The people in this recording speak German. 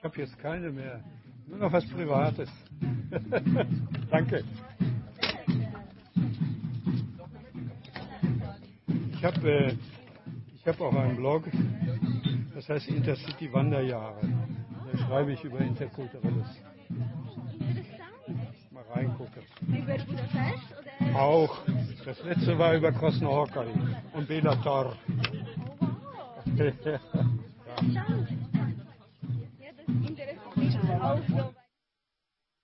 habe jetzt keine mehr. Nur noch was Privates. Danke. Ich hab auch einen Blog, das heißt Intercity Wanderjahre. Da schreibe ich über Interkulturelles. Mal reingucken. Über Budapest oder? Auch. Das letzte war über Krasnohorkai und Bela Tar. Oh wow. Ja. Interessant. Ja, das interessiert mich auch so.